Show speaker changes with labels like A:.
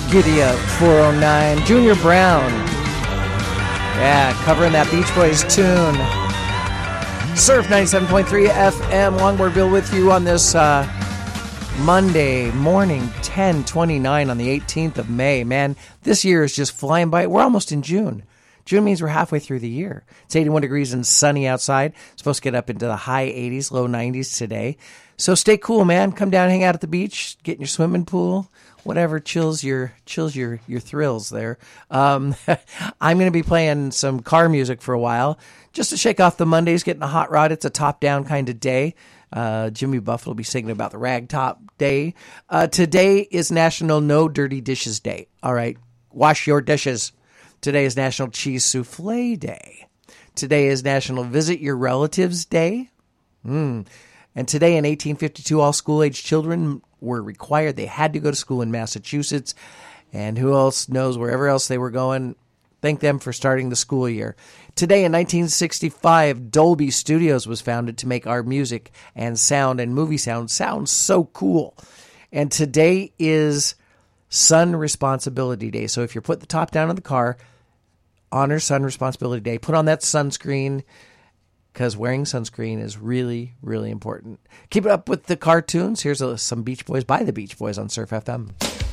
A: Giddy Up 409. Junior Brown. Yeah, covering that Beach Boys tune. Surf 97.3 FM. Longboard Bill with you on this Monday morning, 10/29 on the 18th of May. Man, this year is just flying by. We're almost in June. June means we're halfway through the year. It's 81 degrees and sunny outside. It's supposed to get up into the high 80s, low 90s today. So stay cool, man. Come down, hang out at the beach, get in your swimming pool, whatever chills your thrills there. I'm going to be playing some car music for a while, just to shake off the Mondays, getting a hot rod. It's a top-down kind of day. Jimmy Buffett will be singing about the Ragtop Day. Today is National No Dirty Dishes Day. All right, wash your dishes. Today is National Cheese Souffle Day. Today is National Visit Your Relatives Day. And today in 1852, all school-age children were required. They had to go to school in Massachusetts. And who else knows wherever else they were going? Thank them for starting the school year. Today in 1965, Dolby Studios was founded to make our music and sound and movie sound so cool. And today is Sun Responsibility Day. So if you're putting the top down on the car, honor Sun Responsibility Day. Put on that sunscreen, because wearing sunscreen is really, really important. Keep it up with the cartoons. Here's some Beach Boys by the Beach Boys on Surf FM.